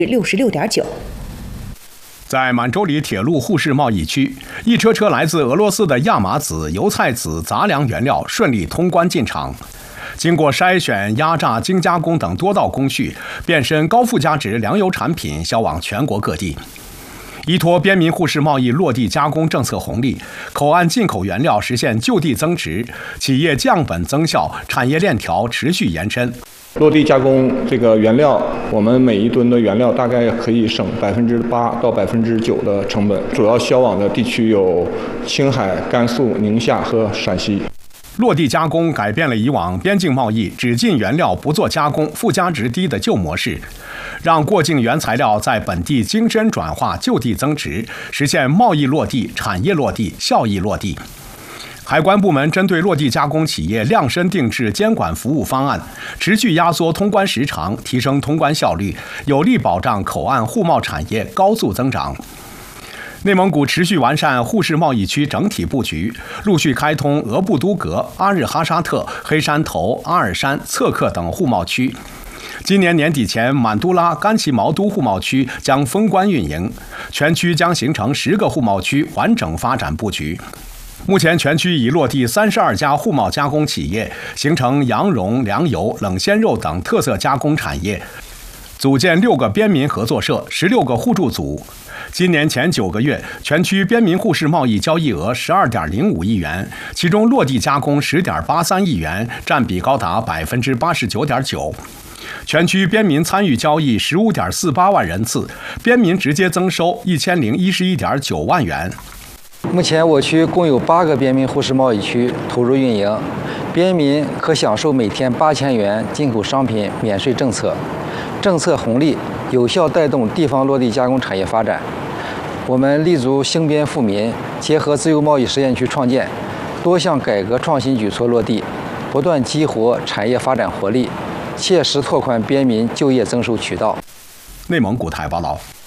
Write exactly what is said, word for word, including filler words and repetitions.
六十六点九。 在满洲里铁路沪市贸易区，一车车来自俄罗斯的亚麻籽、油菜籽杂粮原料顺利通关进场。经过筛选、压榨、精加工等多道工序，变身高附加值粮油产品，销往全国各地。依托边民沪市贸易落地加工政策红利，口岸进口原料实现就地增值，企业降本增效，产业链条持续延伸。 落地加工这个原料，我们每一吨的原料大概可以省百分之八到百分之九的成本。主要销往的地区有青海、甘肃、宁夏和陕西。 落地加工改变了以往边境贸易只进原料不做加工、附加值低的旧模式，让过境原材料在本地精深转化、就地增值，实现贸易落地、产业落地、效益落地。海关部门针对落地加工企业量身定制监管服务方案，持续压缩通关时长，提升通关效率，有力保障口岸互贸产业高速增长。内蒙古持续完善沪市贸易区整体布局，陆续开通额布都格、阿日哈沙特、黑山头、阿尔山、策克等互贸区。今年年底前，满都拉、甘旗毛都互贸区将封关运营，全区将形成十个互贸区完整发展布局。目前，全区已落地三十二家互贸加工企业，形成羊绒、粮油、冷鲜肉等特色加工产业，组建六个边民合作社、十六个互助组。今年前九个月，全区边民沪市贸易交易额十二点零五亿元，其中落地加工十点八三亿元，占比高达百分之八十九点九。全区边民参与交易十五点四八万人次，边民直接增收一千零一十一点九万元。 目前我区共有八个边民沪市贸易区投入运营，边民可享受每天八千元进口商品免税政策，政策红利有效带动地方落地加工产业发展。我们立足兴边富民，结合自由贸易实验区创建，多项改革创新举措落地，不断激活产业发展活力，切实拓宽边民就业增收渠道。 内蒙古台报道。